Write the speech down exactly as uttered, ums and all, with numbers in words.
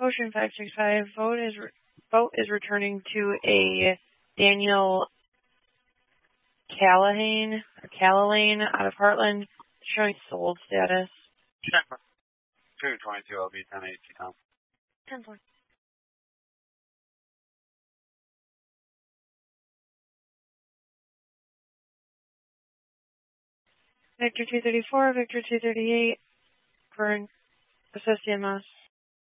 Ocean five six five, vote is re vote is returning to a Daniel Callahan or Callahan out of Heartland, showing sold status. two twenty-two L B ten eighty Tom. ten four. Victor two thirty-four, Victor two thirty-eight, for Associate Moss.